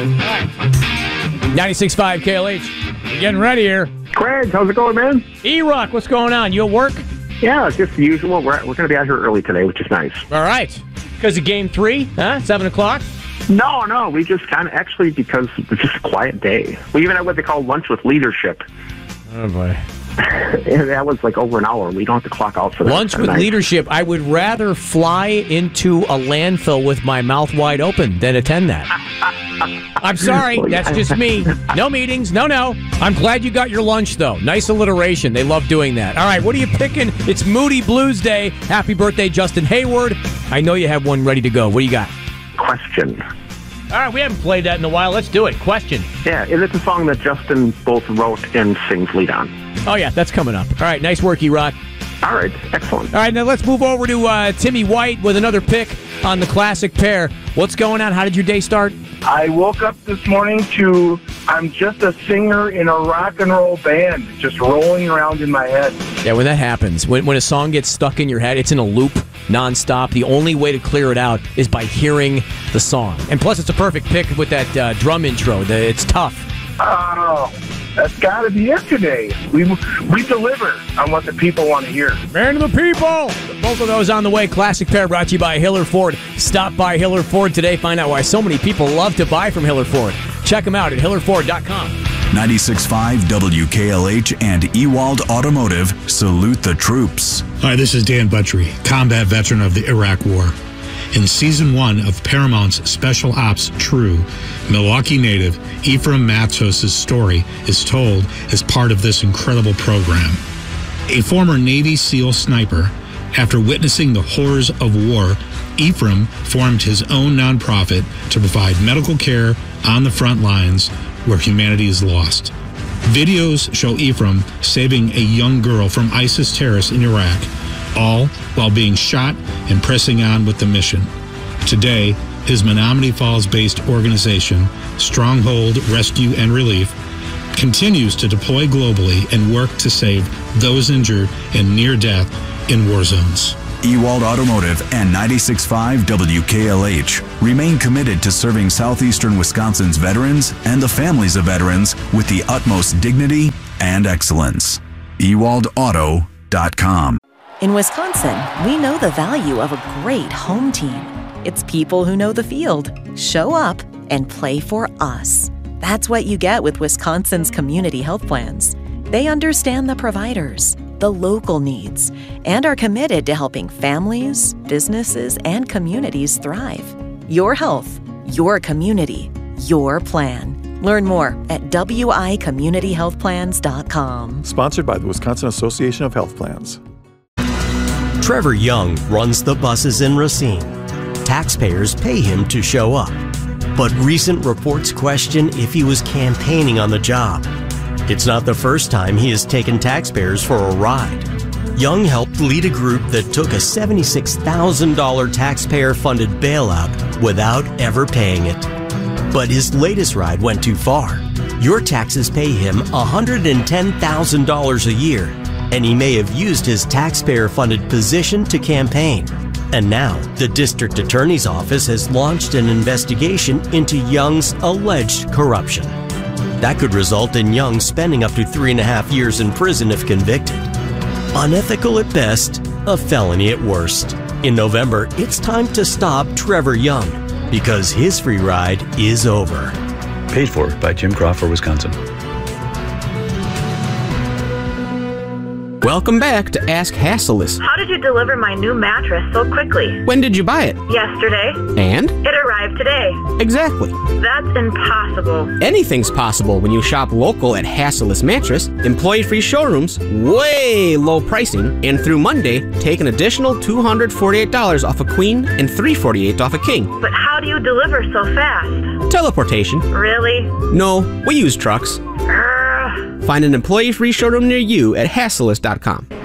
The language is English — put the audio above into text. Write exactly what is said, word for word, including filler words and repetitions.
ninety-six point five K L H. You're getting ready here. Craig, how's it going, man? E-Rock, what's going on? You at work? Yeah, it's just the usual. We're, we're going to be out here early today, which is nice. All right. Because of game three, huh? seven o'clock? No, no, we just kind of, actually, because it's just a quiet day. We even had what they call lunch with leadership. Oh, boy. And that was like over an hour. We don't have to clock out for that. Lunch with nice. leadership. I would rather fly into a landfill with my mouth wide open than attend that. I'm sorry. That's just me. No meetings. No, no. I'm glad you got your lunch, though. Nice alliteration. They love doing that. All right, what are you picking? It's Moody Blues Day. Happy birthday, Justin Hayward. I know you have one ready to go. What do you got? Question. All right, we haven't played that in a while. Let's do it. Question. Yeah, and it's a song that Justin both wrote and sings lead on. Oh, yeah, that's coming up. All right, nice work, E-Rock. All right, excellent. All right, now let's move over to uh, Timmy White with another pick on the classic pair. What's going on? How did your day start? I woke up this morning to I'm just a singer in a rock and roll band, just rolling around in my head. Yeah, when that happens, when when a song gets stuck in your head, it's in a loop nonstop. The only way to clear it out is by hearing the song. And plus, it's a perfect pick with that uh, drum intro. The, it's tough. Oh, that's got to be it today. We we deliver on what the people want to hear. Man to the people! Both of those on the way. Classic pair brought to you by Hiller Ford. Stop by Hiller Ford today. Find out why so many people love to buy from Hiller Ford. Check them out at hiller ford dot com. ninety-six point five W K L H and Ewald Automotive salute the troops. Hi, this is Dan Buttrey, combat veteran of the Iraq War. In Season one of Paramount's Special Ops True, Milwaukee native Ephraim Matos' story is told as part of this incredible program. A former Navy SEAL sniper, after witnessing the horrors of war, Ephraim formed his own nonprofit to provide medical care on the front lines where humanity is lost. Videos show Ephraim saving a young girl from ISIS terrorists in Iraq, all while being shot and pressing on with the mission. Today, his Menominee Falls-based organization, Stronghold Rescue and Relief, continues to deploy globally and work to save those injured and near death in war zones. Ewald Automotive and ninety-six point five W K L H remain committed to serving southeastern Wisconsin's veterans and the families of veterans with the utmost dignity and excellence. ewald auto dot com. In Wisconsin, we know the value of a great home team. It's people who know the field, show up, and play for us. That's what you get with Wisconsin's community health plans. They understand the providers, the local needs, and are committed to helping families, businesses, and communities thrive. Your health, your community, your plan. Learn more at w i community health plans dot com. Sponsored by the Wisconsin Association of Health Plans. Trevor Young runs the buses in Racine. Taxpayers pay him to show up. But recent reports question if he was campaigning on the job. It's not the first time he has taken taxpayers for a ride. Young helped lead a group that took a seventy-six thousand dollars taxpayer-funded bailout without ever paying it. But his latest ride went too far. Your taxes pay him one hundred ten thousand dollars a year, and he may have used his taxpayer-funded position to campaign. And now, the district attorney's office has launched an investigation into Young's alleged corruption. That could result in Young spending up to three and a half years in prison if convicted. Unethical at best, a felony at worst. In November, it's time to stop Trevor Young, because his free ride is over. Paid for by Jim Crawford, Wisconsin. Welcome back to Ask Hassleus. How did you deliver my new mattress so quickly? When did you buy it? Yesterday. And? It arrived today. Exactly. That's impossible. Anything's possible when you shop local at Hassleus Mattress. Employee-free showrooms, way low pricing, and through Monday, take an additional two hundred forty-eight dollars off a queen and three hundred forty-eight dollars off a king. But how do you deliver so fast? Teleportation. Really? No, we use trucks. Urgh. Find an employee-free showroom near you at hassleus dot com.